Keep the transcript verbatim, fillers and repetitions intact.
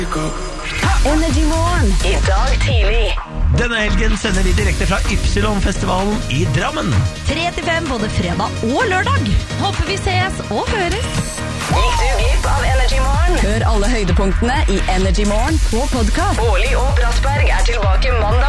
Energy Morgen i dag tidlig. Denne helgen sender vi direkte fra Ypsilon-festivalen i Drammen. tre til fem både fredag og lørdag. Håper vi ses og høres. Gikk du glipp av Energy Morgen? Hør alle høydepunktene i Energy Morgen på podcast. Årlig og Brattberg er tilbake mandag